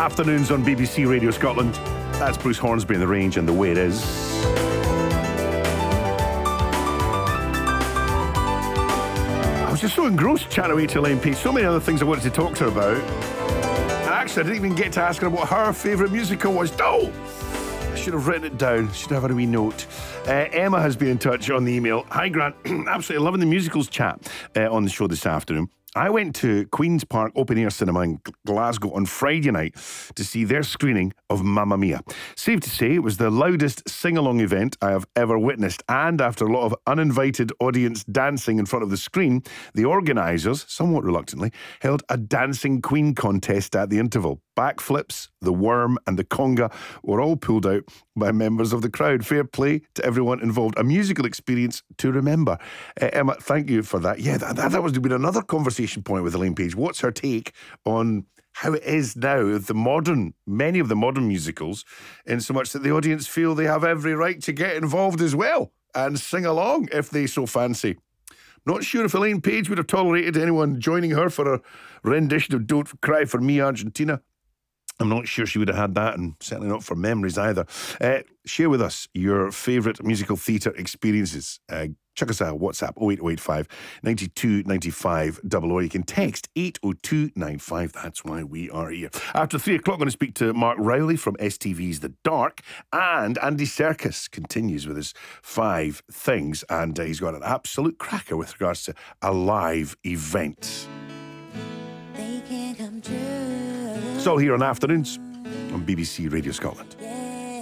Afternoons on BBC Radio Scotland. That's Bruce Hornsby in The Range and The Way It Is. I was just so engrossed chatting away to Elaine Page. So many other things I wanted to talk to her about. And actually, I didn't even get to ask her what her favourite musical was. No! I should have written it down. Should have had a wee note. Emma has been in touch on the email. Hi, Grant. Absolutely loving the musicals chat on the show this afternoon. I went to Queen's Park Open Air Cinema in Glasgow on Friday night to see their screening of Mamma Mia. Safe to say, it was the loudest sing-along event I have ever witnessed, and after a lot of uninvited audience dancing in front of the screen, the organisers, somewhat reluctantly, held a dancing Queen contest at the interval. Backflips, the worm and the conga were all pulled out by members of the crowd. Fair play to everyone involved. A musical experience to remember. Emma, thank you for that. Yeah, that was been another conversation point with Elaine Page. What's her take on how it is now, many of the modern musicals, in so much that the audience feel they have every right to get involved as well and sing along if they so fancy. Not sure if Elaine Page would have tolerated anyone joining her for a rendition of Don't Cry for Me, Argentina. I'm not sure she would have had that, and certainly not for memories either. Share with us your favourite musical theatre experiences. Chuck us a WhatsApp 08085 92 95 00. You can text 80295. That's why we are here. After 3 o'clock, I'm going to speak to Mark Rowley from STV's The Dark, and Andy Serkis continues with his 5 things, and he's got an absolute cracker with regards to a live event. They can't come true. It's all here on Afternoons on BBC Radio Scotland. Yeah.